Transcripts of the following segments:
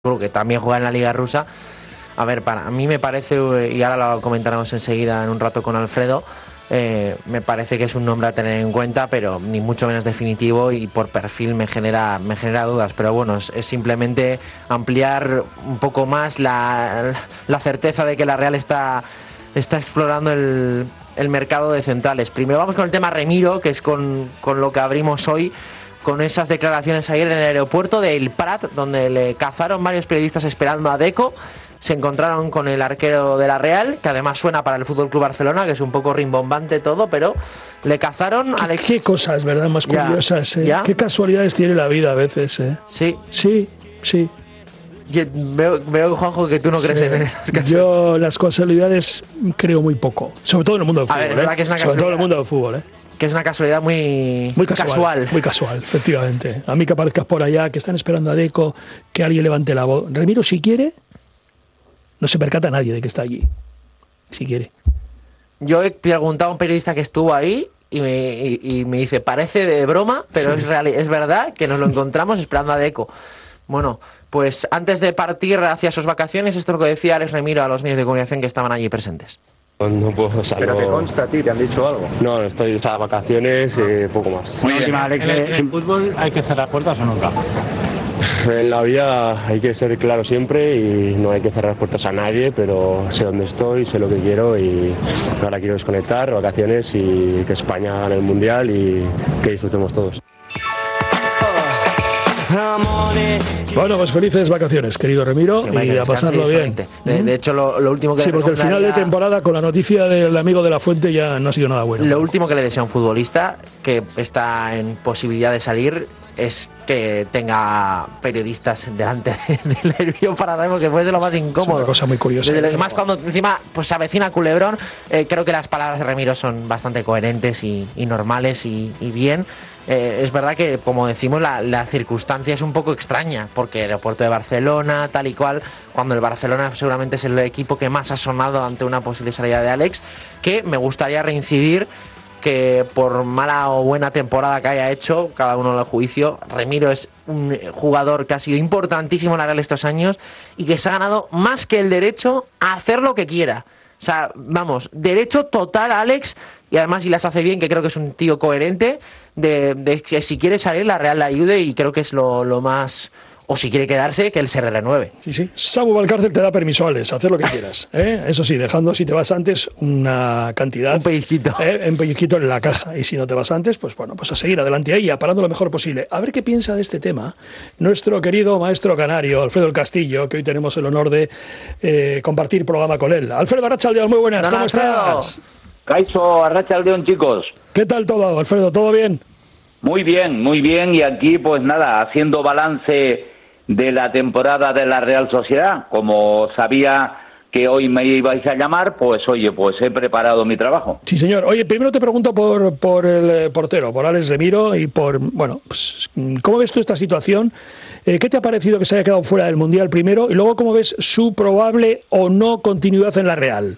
que también juega en la Liga Rusa. A ver, para mí me parece, y ahora lo comentaremos enseguida en un rato con Alfredo, me parece que es un nombre a tener en cuenta, pero ni mucho menos definitivo, y por perfil me genera dudas. Pero bueno, es simplemente ampliar un poco más la certeza de que la Real está explorando el mercado de centrales. Primero vamos con el tema Remiro, que es con lo que abrimos hoy, con esas declaraciones ayer en el aeropuerto de El Prat, donde le cazaron varios periodistas esperando a Deco. Se encontraron con el arquero de la Real, que además suena para el FC Barcelona, que es un poco rimbombante todo, pero le cazaron. Alex. Qué cosas, ¿verdad? Más curiosas, ¿eh? Qué casualidades tiene la vida a veces, ¿eh? Sí. Sí. Veo, Juanjo, que tú no crees en esas cosas. Yo las casualidades creo muy poco, sobre todo en el mundo del fútbol. A ver, es verdad que es una sobre todo en el mundo del fútbol, ¿eh? Que es una casualidad muy casual. Muy casual, efectivamente. A mí que aparezcas por allá, que están esperando a Deco, que alguien levante la voz. Remiro, si quiere, no se percata nadie de que está allí. Si quiere. Yo he preguntado a un periodista que estuvo ahí y me dice, parece de broma, pero sí. Es verdad que nos lo encontramos esperando a Deco. Bueno, pues antes de partir hacia sus vacaciones, esto es lo que decía Alex Remiro a los medios de comunicación que estaban allí presentes. No puedo ¿Pero te consta a ti? ¿Te han dicho algo? No, estoy de vacaciones y poco más. Muy última, Alex. ¿En el fútbol hay que cerrar puertas o nunca? En la vida hay que ser claro siempre y no hay que cerrar puertas a nadie, pero sé dónde estoy, sé lo que quiero y ahora quiero desconectar, vacaciones y que España gane el Mundial y que disfrutemos todos. Bueno, pues felices vacaciones, querido Remiro, sí, y a pasarlo bien. De hecho, lo último que... Sí, porque el final de temporada, con la noticia del amigo de la Fuente, ya no ha sido nada bueno. Lo último que le desea a un futbolista que está en posibilidad de salir es que tenga periodistas delante del nervio para Remo, que puede ser lo más incómodo. Es una cosa muy curiosa. Además, cuando encima pues se avecina Culebrón, creo que las palabras de Remiro son bastante coherentes y normales y bien. Es verdad que, como decimos, la circunstancia es un poco extraña, porque el aeropuerto de Barcelona, tal y cual, cuando el Barcelona seguramente es el equipo que más ha sonado ante una posible salida de Alex, que me gustaría reincidir que por mala o buena temporada que haya hecho, cada uno al juicio, Remiro es un jugador que ha sido importantísimo en la Real estos años y que se ha ganado más que el derecho a hacer lo que quiera. O sea, vamos, derecho total a Alex, y además si las hace bien, que creo que es un tío coherente, de que si quiere salir la Real le ayude, y creo que es lo más... O si quiere quedarse, que él se renueve. Sí. Samu Valcárcel te da permiso, Alex, hacer lo que quieras. Eso sí, dejando, si te vas antes, una cantidad... Un pellizquito. Un pellizquito en la caja. Y si no te vas antes, pues bueno, pues a seguir adelante ahí, parando lo mejor posible. A ver qué piensa de este tema nuestro querido maestro canario, Alfredo El Castillo, que hoy tenemos el honor de compartir programa con él. Alfredo, arratsaldeon, muy buenas, ¿cómo estás? Caixo, arratsaldeon, chicos. ¿Qué tal todo, Alfredo? ¿Todo bien? Muy bien. Y aquí, pues nada, haciendo balance de la temporada de la Real Sociedad. Como sabía que hoy me ibais a llamar, pues oye, pues he preparado mi trabajo. Sí, señor. Oye, primero te pregunto por el portero, por Alex Remiro, y por, bueno, pues, ¿cómo ves tú esta situación? ¿Qué te ha parecido que se haya quedado fuera del Mundial primero? Y luego, ¿cómo ves su probable o no continuidad en la Real?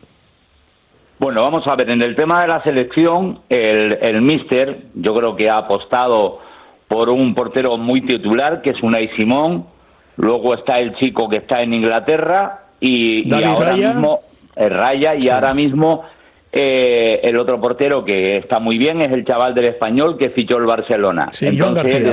Bueno, vamos a ver, en el tema de la selección, el míster, yo creo que ha apostado por un portero muy titular, que es Unai Simón. Luego está el chico que está en Inglaterra y ahora Raya. Mismo Raya, y sí. Ahora mismo el otro portero que está muy bien es el chaval del Español que fichó el Barcelona. Sí, entonces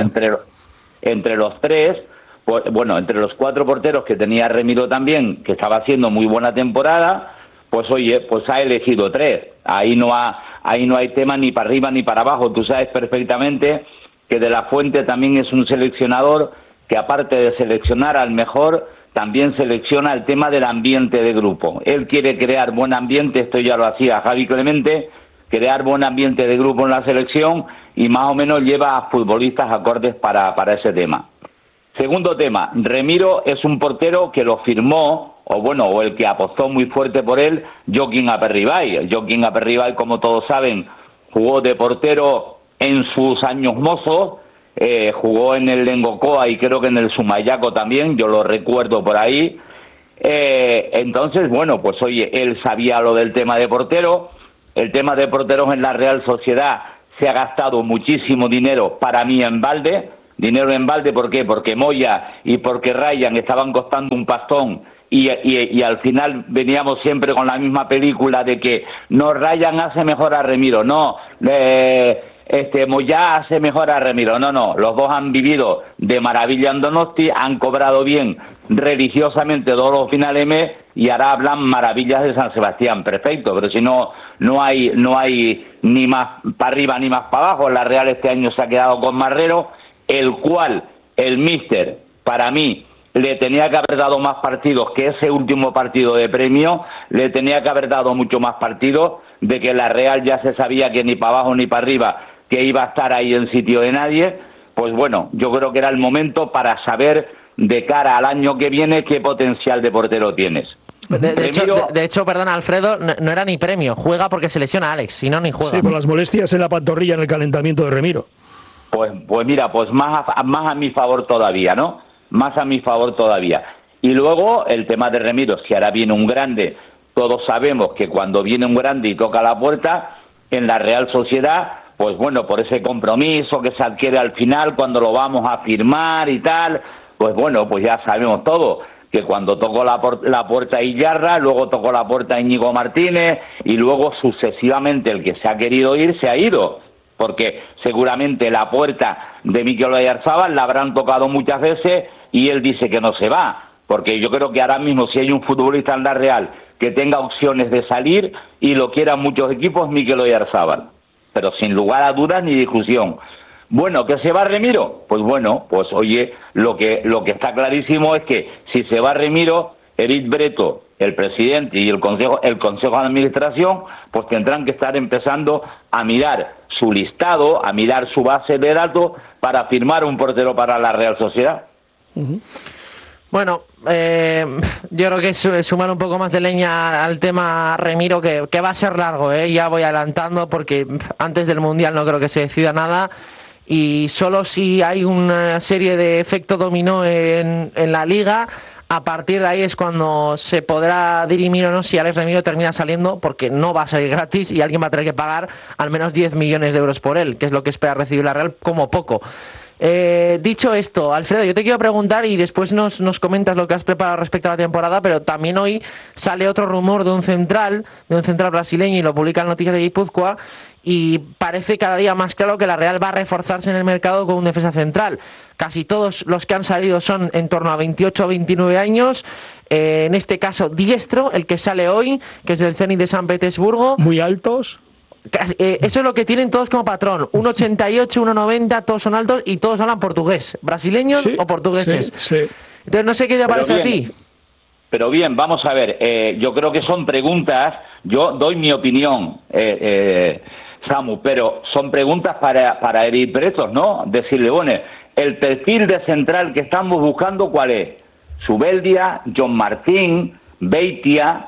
entre los tres, pues, bueno, entre los cuatro porteros que tenía Remiro también, que estaba haciendo muy buena temporada, pues oye, pues ha elegido tres. Ahí no hay tema ni para arriba ni para abajo. Tú sabes perfectamente que De la Fuente también es un seleccionador que, aparte de seleccionar al mejor, también selecciona el tema del ambiente de grupo. Él quiere crear buen ambiente, esto ya lo hacía Javi Clemente, crear buen ambiente de grupo en la selección, y más o menos lleva a futbolistas acordes para ese tema. Segundo tema, Remiro es un portero que lo firmó, o el que apostó muy fuerte por él, Joaquín Aperribay. Joaquín Aperribay, como todos saben, jugó de portero en sus años mozos, jugó en el Lengocoa y creo que en el Sumayaco también, yo lo recuerdo por ahí. Entonces, bueno, pues oye, él sabía lo del tema de portero. El tema de porteros en la Real Sociedad se ha gastado muchísimo dinero, para mí, en balde. dinero en balde. ¿Por qué? Porque Moya y porque Ryan estaban costando un pastón y al final veníamos siempre con la misma película de que no, Ryan hace mejor a Remiro, no, Moya hace mejor a Remiro, no, los dos han vivido de maravilla en Donosti, han cobrado bien religiosamente todos los finales mes y ahora hablan maravillas de San Sebastián, perfecto, pero si no hay ni más para arriba ni más para abajo. La Real este año se ha quedado con Marrero, el cual el míster, para mí, le tenía que haber dado más partidos que ese último partido de premio, le tenía que haber dado mucho más partidos, de que la Real ya se sabía que ni para abajo ni para arriba, que iba a estar ahí en sitio de nadie. Pues bueno, yo creo que era el momento para saber de cara al año que viene qué potencial de portero tienes. De hecho, perdona, Alfredo, no era ni premio, juega porque se lesiona a Alex, si no ni juega. Sí, por las molestias en la pantorrilla en el calentamiento de Remiro. Pues mira, pues más a mi favor todavía, ¿no? Más a mi favor todavía. Y luego el tema de Remiro, si ahora viene un grande, todos sabemos que cuando viene un grande y toca la puerta, en la Real Sociedad, pues bueno, por ese compromiso que se adquiere al final cuando lo vamos a firmar y tal, pues bueno, pues ya sabemos todo, que cuando tocó la puerta Iyarra, luego tocó la puerta Íñigo Martínez y luego sucesivamente el que se ha querido ir se ha ido, porque seguramente la puerta de Mikel Oyarzabal la habrán tocado muchas veces y él dice que no se va, porque yo creo que ahora mismo si hay un futbolista en la Real que tenga opciones de salir y lo quieran muchos equipos, Mikel Oyarzabal, pero sin lugar a dudas ni discusión. Bueno, ¿que se va Remiro? Pues bueno, pues oye, lo que está clarísimo es que si se va Remiro, Eric Breto, el presidente y el consejo de administración, pues tendrán que estar empezando a mirar su listado, a mirar su base de datos para firmar un portero para la Real Sociedad. Bueno, yo creo que es sumar un poco más de leña al tema Remiro, que va a ser largo, ya voy adelantando, porque antes del Mundial no creo que se decida nada. Y solo si hay una serie de efecto dominó en la Liga, a partir de ahí es cuando se podrá dirimir o no si Alex Remiro termina saliendo, porque no va a salir gratis y alguien va a tener que pagar al menos 10 millones de euros por él, que es lo que espera recibir la Real como poco. Dicho esto, Alfredo, yo te quiero preguntar y después nos comentas lo que has preparado respecto a la temporada, pero también hoy sale otro rumor de un central brasileño y lo publica en Noticias de Guipúzcoa, y parece cada día más claro que la Real va a reforzarse en el mercado con un defensa central. Casi todos los que han salido son en torno a 28 o 29 años, en este caso diestro, el que sale hoy, que es del Zenit de San Petersburgo. Muy altos. Eso es lo que tienen todos como patrón, 1,88, 1,90, todos son altos y todos hablan portugués, brasileños o portugueses. Sí. Entonces no sé qué te parece a ti. Pero bien, vamos a ver, yo creo que son preguntas, yo doy mi opinión, Samu, pero son preguntas para Eric Bretos, ¿no? Decirle, bueno, el perfil de central que estamos buscando, ¿cuál es? Subeldia, John Martín, Beitia,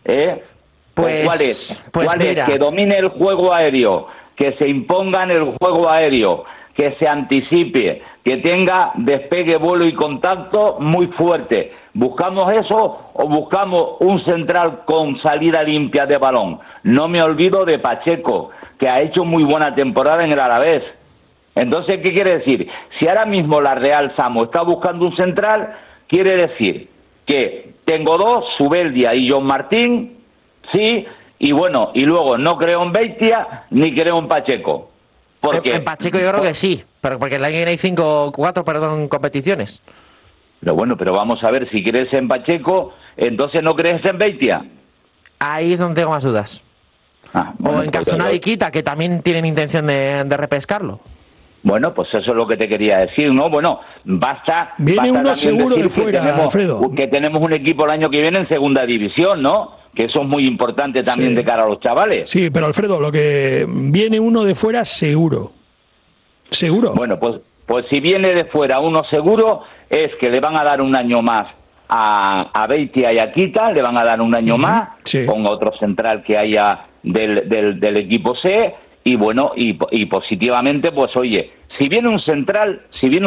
¿cuál es? ¿Cuál es? Que domine el juego aéreo, que se imponga en el juego aéreo, que se anticipe, que tenga despegue, vuelo y contacto muy fuerte. ¿Buscamos eso o buscamos un central con salida limpia de balón? No me olvido de Pacheco, que ha hecho muy buena temporada en el Alavés. Entonces, ¿qué quiere decir? Si ahora mismo la Real, Samu, está buscando un central, quiere decir que tengo dos, Subeldia y John Martín, sí, y bueno, y luego no creo en Beitia ni creo en Pacheco. Porque, en Pacheco yo creo que sí, pero porque el año viene hay 4 competiciones. Pero bueno, pero vamos a ver, si crees en Pacheco, entonces no crees en Beitia. Ahí es donde tengo más dudas. Bueno, o en Carsonada y Quita, que también tienen intención de repescarlo. Bueno, pues eso es lo que te quería decir, ¿no? Bueno, basta... Viene uno seguro de fuera, Alfredo. Que tenemos un equipo el año que viene en segunda división, ¿no? Que eso es muy importante también de cara a los chavales. Sí, pero Alfredo, lo que viene uno de fuera seguro. Seguro. Bueno, pues si viene de fuera uno seguro, es que le van a dar un año más a Beitia y a Quita, le van a dar un año más, con otro central que haya del equipo C, y bueno, y positivamente, pues oye, si viene un central,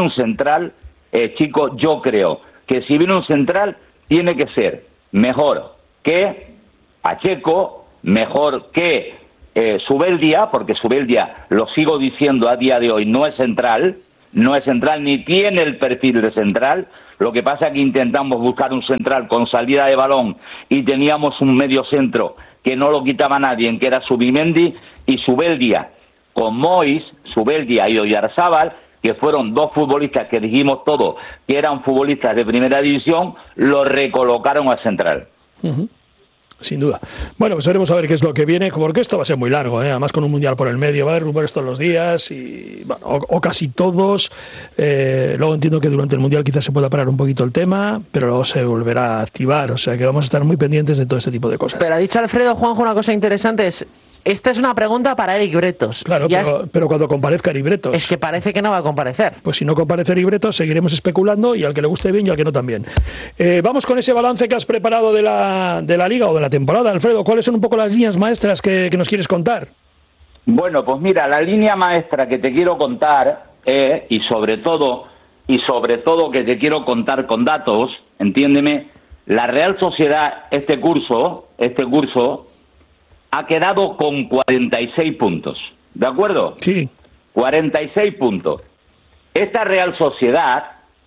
chicos, yo creo que si viene un central, tiene que ser mejor que Pacheco, mejor que Subeldia, porque Subeldia, lo sigo diciendo a día de hoy, no es central, no es central ni tiene el perfil de central. Lo que pasa es que intentamos buscar un central con salida de balón y teníamos un medio centro que no lo quitaba nadie, que era Zubimendi y Zubeldia, con Mois, Zubeldia y Oyarzábal, que fueron dos futbolistas que dijimos todos que eran futbolistas de primera división, lo recolocaron al central. Sin duda. Bueno, pues veremos a ver qué es lo que viene, porque esto va a ser muy largo, además con un mundial por el medio, va a haber rumores todos los días, y bueno, o casi todos. Luego entiendo que durante el mundial quizás se pueda parar un poquito el tema, pero luego se volverá a activar, o sea que vamos a estar muy pendientes de todo este tipo de cosas. Pero ha dicho Alfredo, Juanjo, una cosa interesante, esta es una pregunta para Eric Bretos. Claro, pero cuando comparezca Eric Bretos. Es que parece que no va a comparecer. Pues si no comparece Eric Bretos, seguiremos especulando, y al que le guste bien y al que no también. Vamos con ese balance que has preparado de la Liga o de la temporada, Alfredo. ¿Cuáles son un poco las líneas maestras que nos quieres contar? Bueno, pues mira, la línea maestra que te quiero contar, y sobre todo que te quiero contar con datos, entiéndeme, la Real Sociedad este curso ha quedado con 46 puntos, ¿de acuerdo? Sí. 46 puntos. Esta Real Sociedad,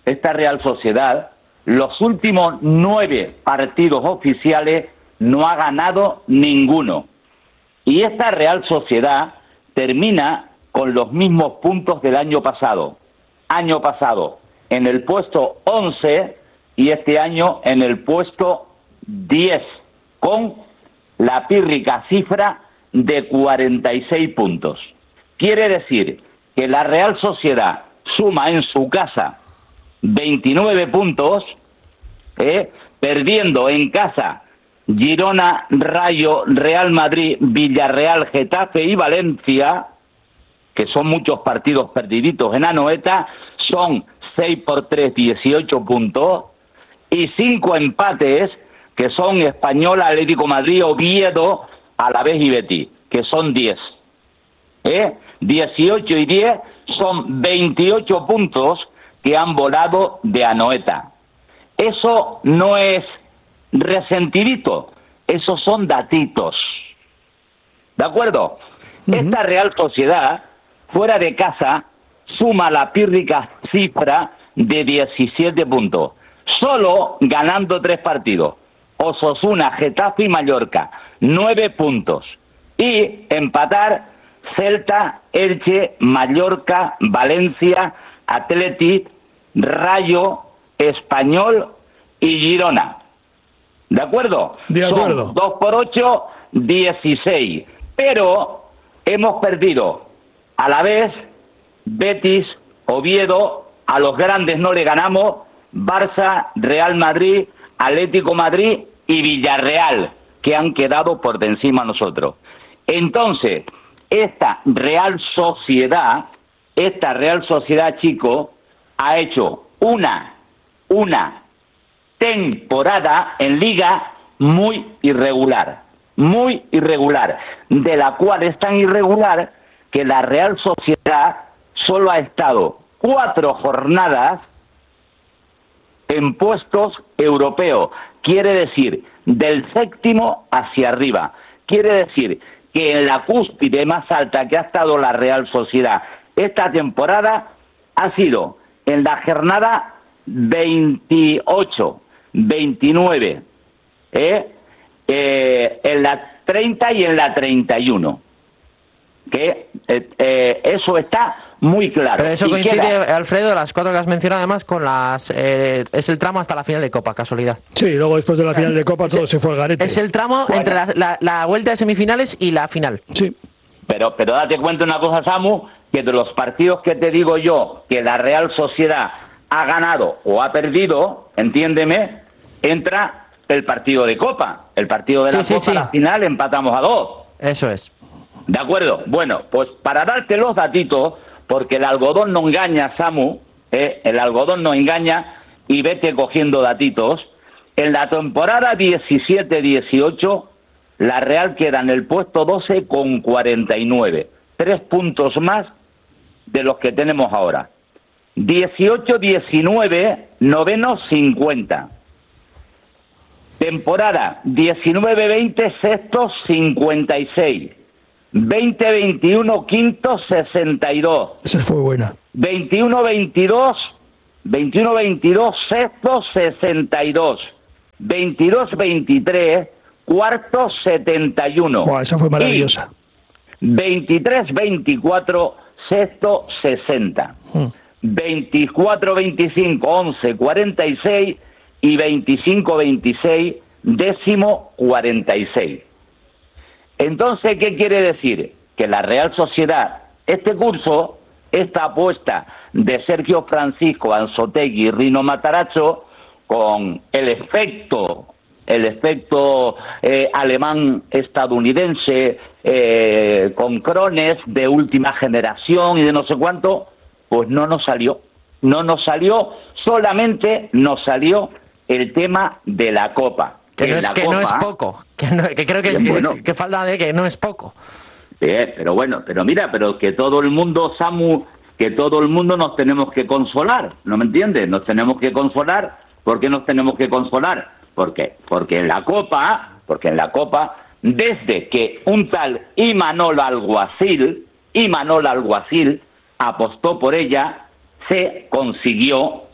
los últimos 9 partidos oficiales no ha ganado ninguno. Y esta Real Sociedad termina con los mismos puntos del año pasado. Año pasado en el puesto 11 y este año en el puesto 10, con la pírrica cifra de 46 puntos. Quiere decir que la Real Sociedad suma en su casa 29 puntos, perdiendo en casa Girona, Rayo, Real Madrid, Villarreal, Getafe y Valencia, que son muchos partidos perdiditos en Anoeta, son 6 por 3, 18 puntos, y 5 empates, que son Español, Atlético Madrid, Oviedo, Alavés y Betis, que son 10. 18 y 10 son 28 puntos que han volado de Anoeta. Eso no es resentidito, esos son datitos. ¿De acuerdo? Esta Real Sociedad, fuera de casa, suma la pírrica cifra de 17 puntos, solo ganando 3 partidos. Osasuna, Getafe y Mallorca, 9 puntos. Y empatar Celta, Elche, Mallorca, Valencia, Athletic, Rayo, Español y Girona. ¿De acuerdo? De acuerdo. Son 2 por 8, 16. Pero hemos perdido Alavés, Betis, Oviedo, a los grandes no le ganamos, Barça, Real Madrid, Atlético Madrid y Villarreal, que han quedado por encima nosotros. Entonces, esta Real Sociedad, chico, ha hecho una temporada en Liga muy irregular, de la cual es tan irregular que la Real Sociedad solo ha estado 4 jornadas en puestos europeos, quiere decir del 7º hacia arriba, quiere decir que en la cúspide más alta que ha estado la Real Sociedad esta temporada ha sido en la jornada 28, 29, en la 30 y en la 31, que eso está muy claro. Pero eso coincide, Alfredo, las 4 que has mencionado, además, con es el tramo hasta la final de Copa, casualidad. Sí, luego después de la final de Copa todo se fue al garete. Es el tramo entre la vuelta de semifinales y la final. Sí. Pero date cuenta una cosa, Samu, que de los partidos que te digo yo, que la Real Sociedad ha ganado o ha perdido, entiéndeme, entra el partido de Copa. El partido de la Copa, la final, empatamos a 2. Eso es. ¿De acuerdo? Bueno, pues para darte los datitos, porque el algodón no engaña, Samu, el algodón no engaña, y vete cogiendo datitos. En la temporada 17-18, la Real queda en el puesto 12 con 49, 3 puntos más de los que tenemos ahora. 18-19, noveno, 50. Temporada 19-20, sexto, 56. 20-21 quinto 62. Esa fue buena. 21-22 sexto 62. 22-23 cuarto 71. Wow, esa fue maravillosa. 23-24 sexto 60. 24-25 11 46 y 25-26 décimo 46. Entonces, ¿qué quiere decir? Que la Real Sociedad, este curso, esta apuesta de Sergio Francisco, Anzoátegui y Rino Matarazzo, con el efecto alemán estadounidense, con Krones de última generación y de no sé cuánto, pues no nos salió, solamente nos salió el tema de la Copa. Que no es poco, que creo que falta de que no es poco. Pero bueno, pero mira, pero que todo el mundo, Samu, que todo el mundo nos tenemos que consolar, ¿no me entiendes? Nos tenemos que consolar. ¿Por qué nos tenemos que consolar? Porque en la Copa, desde que un tal Imanol Alguacil apostó por ella, se consiguió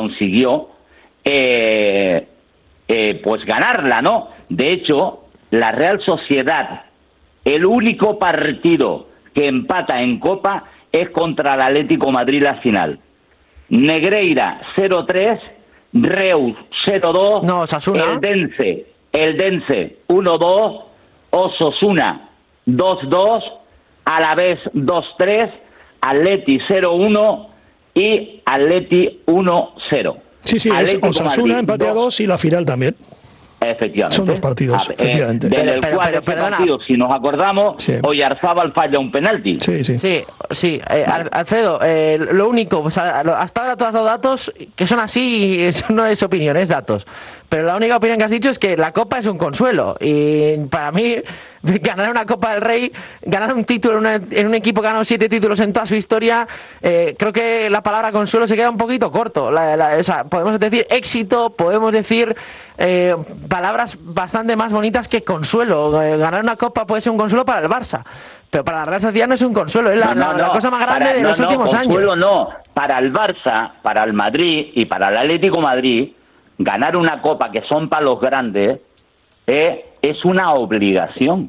pues ganarla, ¿no? De hecho, la Real Sociedad, el único partido que empata en Copa es contra el Atlético Madrid la final. Negreira 0-3, Reus 0-2, no, Osasuna. El Dense 1-2, Osasuna 2-2, Alavés 2-3, Atleti 0-1 y Atleti 1-0. Sí, es Osasuna empate a 2 y la final también. Efectivamente. Son dos partidos, efectivamente. Del cual ese partido, si nos acordamos, Oyarzábal falla un penalti. Sí. Alfredo, lo único, pues, hasta ahora tú has dado datos que son así, eso no es opinión, es datos. Pero la única opinión que has dicho es que la Copa es un consuelo. Y para mí, ganar una Copa del Rey, ganar un título en un equipo que ha ganado 7 títulos en toda su historia, creo que la palabra consuelo se queda un poquito corto. O sea, podemos decir éxito, podemos decir palabras bastante más bonitas que consuelo. Ganar una Copa puede ser un consuelo para el Barça, pero para la Real Sociedad no es un consuelo, es la cosa más grande de los últimos años. Consuelo no, para el Barça, para el Madrid y para el Atlético Madrid, ganar una Copa que son para los grandes es una obligación,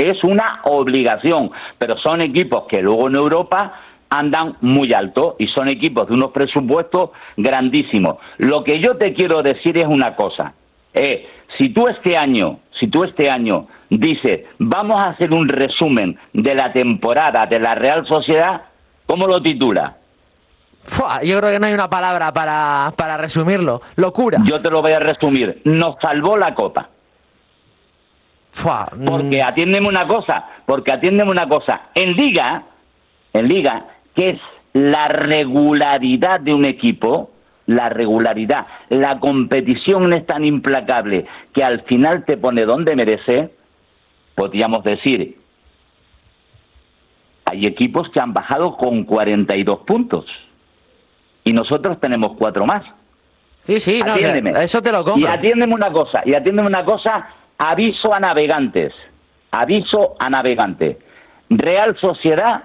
pero son equipos que luego en Europa andan muy alto y son equipos de unos presupuestos grandísimos. Lo que yo te quiero decir es una cosa, si tú este año dices, vamos a hacer un resumen de la temporada de la Real Sociedad, ¿cómo lo titulas? Yo creo que no hay una palabra para resumirlo. Locura. Yo te lo voy a resumir. Nos salvó la Copa. Porque atiéndeme una cosa. En Liga, que es la regularidad de un equipo, la competición es tan implacable que al final te pone donde merece, podríamos decir, hay equipos que han bajado con 42 puntos. Y nosotros tenemos 4 más. Sí, atiéndeme. No, eso te lo compro. Y atiéndeme una cosa, aviso a navegantes. Real Sociedad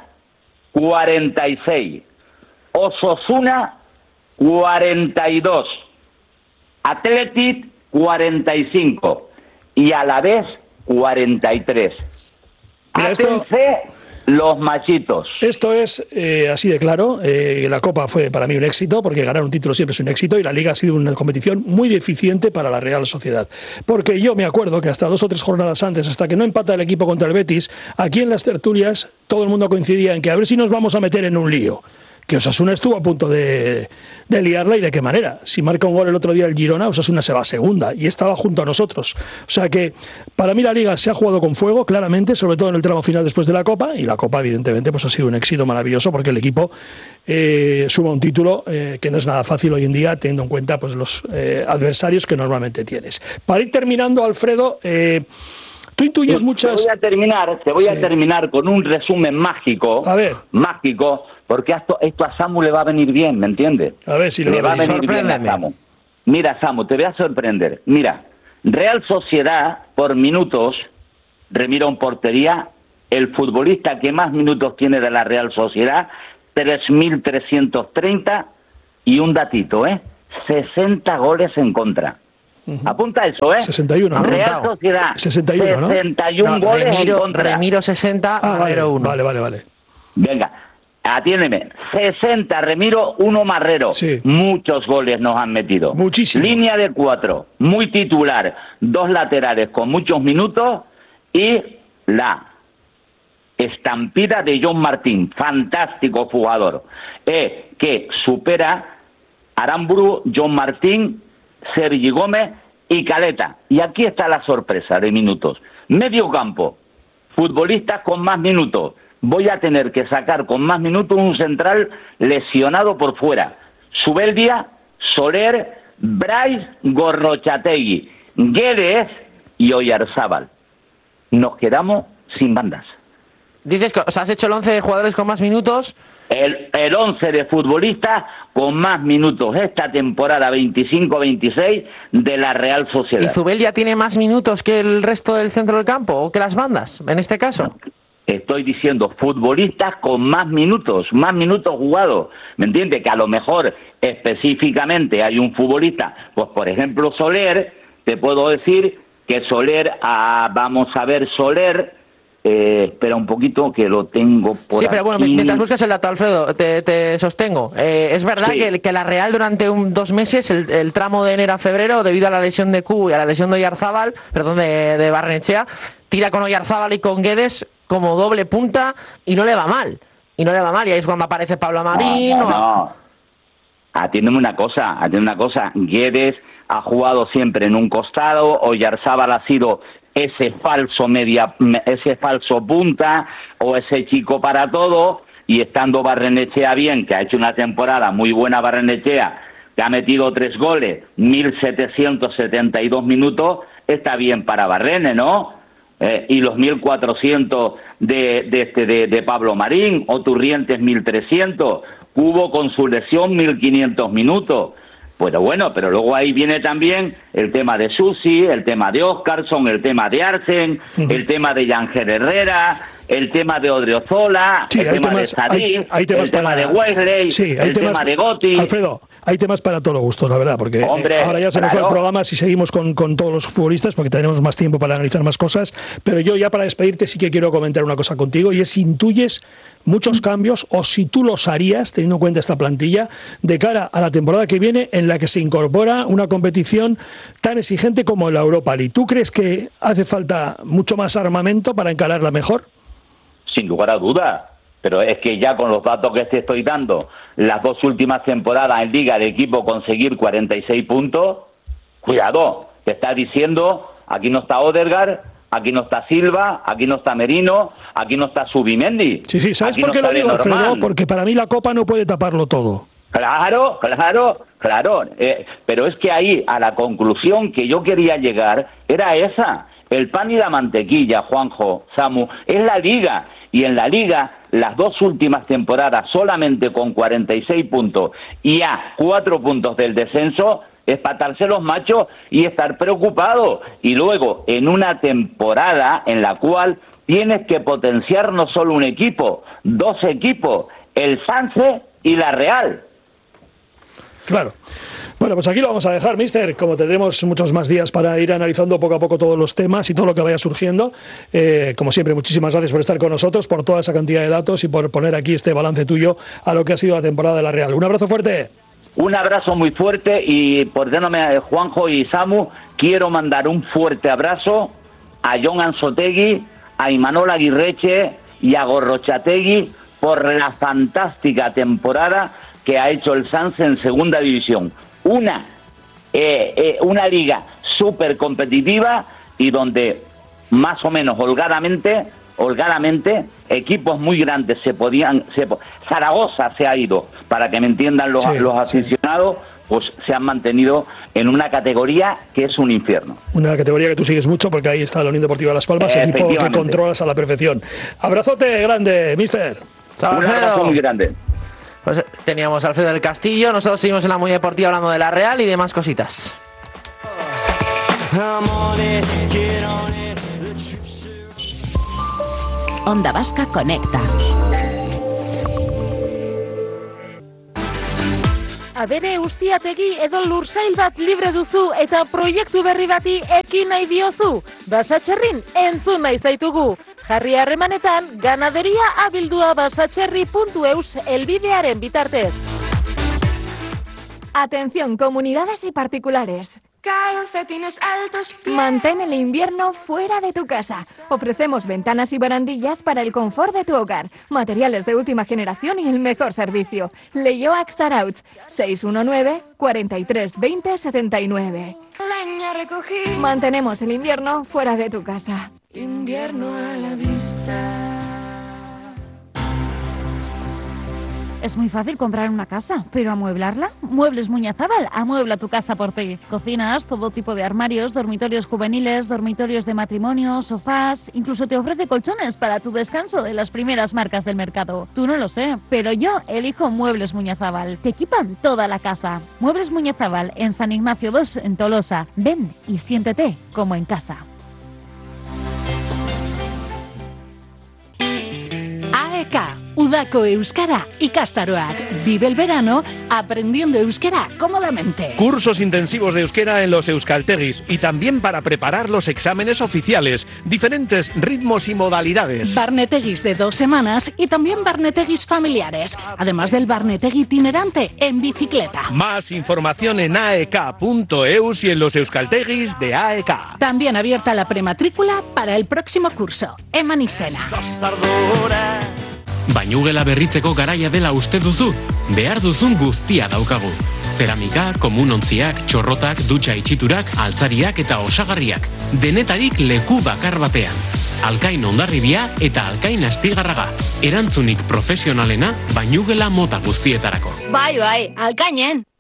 46, Osasuna 42, Athletic 45 y Alavés 43. Átense los machitos. Esto es así de claro. La Copa fue para mí un éxito, porque ganar un título siempre es un éxito, y la Liga ha sido una competición muy deficiente para la Real Sociedad. Porque yo me acuerdo que hasta 2 o 3 jornadas antes, hasta que no empata el equipo contra el Betis, aquí en las tertulias todo el mundo coincidía en que a ver si nos vamos a meter en un lío. Que Osasuna estuvo a punto de liarla, y de qué manera. Si marca un gol el otro día el Girona, Osasuna se va a segunda y estaba junto a nosotros. O sea que para mí la Liga se ha jugado con fuego, claramente, sobre todo en el tramo final después de la Copa, y la Copa evidentemente pues ha sido un éxito maravilloso, porque el equipo suma un título que no es nada fácil hoy en día, teniendo en cuenta pues los adversarios que normalmente tienes. Para ir terminando, Alfredo, tú intuyes muchas... Te voy a terminar con un resumen mágico. A ver. Mágico, porque esto a Samu le va a venir bien, ¿me entiendes? A ver si le va a venir bien a Samu. Mira, Samu, te voy a sorprender. Mira, Real Sociedad, por minutos, remira en portería, el futbolista que más minutos tiene de la Real Sociedad, 3.330, y un datito, 60 goles en contra. Apunta eso, 61, ¿no? Real Sociedad, 61, ¿no? 61 goles en contra. Remiro 60, Marrero 1. Vale. Venga, atiéndeme. 60, Remiro, 1 Marrero. Sí. Muchos goles nos han metido. Muchísimos. Línea de 4, muy titular, 2 laterales con muchos minutos y la estampida de John Martín, fantástico jugador, que supera Aramburu, John Martín, Sergi Gómez y Caleta. Y aquí está la sorpresa de minutos. Medio campo, futbolistas con más minutos. Voy a tener que sacar con más minutos un central lesionado por fuera. Zubeldia, Soler, Brais, Gorrochategui, Guedes y Oyarzábal. Nos quedamos sin bandas. Dices que has hecho el 11 de jugadores con más minutos. El 11 de futbolistas con más minutos esta temporada 25-26 de la Real Sociedad. ¿Y Zubeldia tiene más minutos que el resto del centro del campo o que las bandas, en este caso? No, estoy diciendo futbolistas con más minutos jugados. ¿Me entiendes? Que a lo mejor específicamente hay un futbolista, pues por ejemplo Soler, te puedo decir que Soler, vamos a ver Soler... espera un poquito que lo tengo por aquí. Sí, pero bueno, mientras buscas el dato, Alfredo, te sostengo. Es verdad que la Real durante 2 meses, el tramo de enero a febrero, debido a la lesión de Q y a la lesión de Oyarzábal, de Barrenechea, tira con Oyarzábal y con Guedes como doble punta y no le va mal. Y ahí es cuando aparece Pablo Amarín. No. Atiéndeme una cosa. Guedes ha jugado siempre en un costado, Oyarzábal ha sido ese falso punta o ese chico para todo, y estando Barrenechea bien, que ha hecho una temporada muy buena Barrenechea, que ha metido 3 goles, 1.772 minutos, está bien para Barrene, ¿no? Y los 1.400 de Pablo Marín, o Turrientes 1.300, Cubo con su lesión 1.500 minutos. Bueno, pero luego ahí viene también el tema de Susi, el tema de Óscarson, el tema de Arsen, el tema de Yángel Herrera, el tema de Odriozola, el tema de Sadik, el tema de Wesley, el tema de Gotti. Alfredo, hay temas para todos los gustos, la verdad, porque ahora ya se nos va el programa si seguimos con todos los futbolistas, porque tenemos más tiempo para analizar más cosas, pero yo ya para despedirte sí que quiero comentar una cosa contigo, y es si intuyes muchos cambios, o si tú los harías, teniendo en cuenta esta plantilla, de cara a la temporada que viene, en la que se incorpora una competición tan exigente como la Europa League. ¿Tú crees que hace falta mucho más armamento para encararla mejor? Sin lugar a dudas, pero es que ya con los datos que te estoy dando, las 2 últimas temporadas en Liga de equipo conseguir 46 puntos, cuidado, te está diciendo, aquí no está Odegaard, aquí no está Silva, aquí no está Merino, aquí no está Subimendi. Sí, ¿sabes aquí por qué no lo digo, Norman. Alfredo? Porque para mí la Copa no puede taparlo todo. Claro. Pero es que ahí, a la conclusión que yo quería llegar, era esa. El pan y la mantequilla, Juanjo, Samu, es la Liga. Y en la Liga, las 2 últimas temporadas, solamente con 46 puntos y a 4 puntos del descenso, es patarse los machos y estar preocupado. Y luego, en una temporada en la cual tienes que potenciar no solo un equipo, 2 equipos, el Sanse y la Real. Claro. Bueno, pues aquí lo vamos a dejar, mister. Como tendremos muchos más días para ir analizando poco a poco todos los temas y todo lo que vaya surgiendo. Como siempre, muchísimas gracias por estar con nosotros, por toda esa cantidad de datos y por poner aquí este balance tuyo a lo que ha sido la temporada de la Real. Un abrazo fuerte. Un abrazo muy fuerte y, perdóname, Juanjo y Samu, quiero mandar un fuerte abrazo a Jon Anzoátegui, a Imanol Aguirreche y a Gorrochategui por la fantástica temporada que ha hecho el Sanse en segunda división. Una liga súper competitiva y donde más o menos holgadamente equipos muy grandes Zaragoza se ha ido, para que me entiendan los aficionados, pues se han mantenido en una categoría que es un infierno. Una categoría que tú sigues mucho porque ahí está la Unión Deportiva Las Palmas, equipo que controlas a la perfección. Abrazote grande, mister. Chao, un abrazo muy grande. Pues teníamos a Alfredo del Castillo, nosotros seguimos en la Muy Deportiva hablando de la Real y demás cositas. Onda Vasca Conecta. Abere ustiategi edo lursail bat libre duzu eta proiektu berri bati ekin nahi diozu. Basatxerrin entzun nahi zaitugu. Jarri harremanetan ganaderia abildua basatxerri.eus elbidearen bitartez. Atención, comunidades y particulares. Calcetines altos. Mantén el invierno fuera de tu casa. Ofrecemos ventanas y barandillas para el confort de tu hogar, materiales de última generación y el mejor servicio. Leioac Zarauch, 619 43 20 79. Leña recogí. Mantenemos el invierno fuera de tu casa. Invierno a la vista. Es muy fácil comprar una casa, pero ¿amueblarla? Muebles Muñazábal amuebla tu casa por ti. Cocinas, todo tipo de armarios, dormitorios juveniles, dormitorios de matrimonio, sofás, incluso te ofrece colchones para tu descanso de las primeras marcas del mercado. Tú no lo sé, pero yo elijo Muebles Muñazábal. Te equipan toda la casa. Muebles Muñazábal en San Ignacio 2 en Tolosa. Ven y siéntete como en casa. AEK, Udako Euskara ikastaroak. Vive el verano aprendiendo euskera cómodamente. Cursos intensivos de euskera en los euskaltegis y también para preparar los exámenes oficiales. Diferentes ritmos y modalidades. Barnetegis de 2 semanas y también barnetegis familiares. Además del barnetegui itinerante en bicicleta. Más información en aek.eus y en los euskaltegis de AEK. También abierta la prematrícula para el próximo curso. Eman izena. Bainugela berritzeko garaia dela uste duzu? Behar duzun guztia daukagu. Zeramika, komunontziak, txorrotak, dutxa itxiturak, altzariak eta osagarriak. Denetarik leku bakar batean. Alkain Hondarribia eta Alkain Astigarraga. Erantzunik profesionalena bainugela mota guztietarako. Bai, Alkainen.